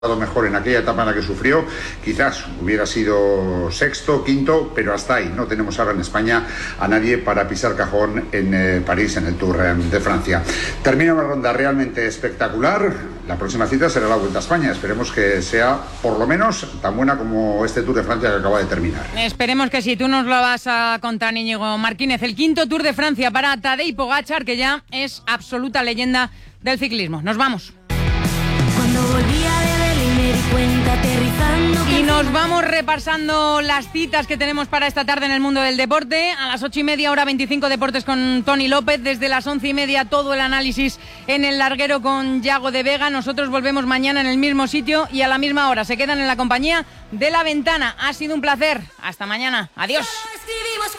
mejor en aquella etapa en la que sufrió, quizás hubiera sido sexto, quinto, pero hasta ahí. No tenemos ahora en España a nadie para pisar cajón en París, en el Tour de Francia. Termina una ronda realmente espectacular. La próxima cita será la Vuelta a España. Esperemos que sea por lo menos tan buena como este Tour de Francia que acaba de terminar. Esperemos que sí, tú nos lo vas a contar, Íñigo Martínez. El quinto Tour de Francia para Tadej Pogačar, que ya es absoluta leyenda del ciclismo. Nos vamos. Cuando volvía de Berlín me di cuenta aterrizando. Y nos vamos repasando las citas que tenemos para esta tarde en el mundo del deporte. A las 8:30, hora 25, deportes con Tony López. Desde las 11:30, todo el análisis en el larguero con Yago de Vega. Nosotros volvemos mañana en el mismo sitio y a la misma hora. Se quedan en la compañía de La Ventana. Ha sido un placer. Hasta mañana. Adiós.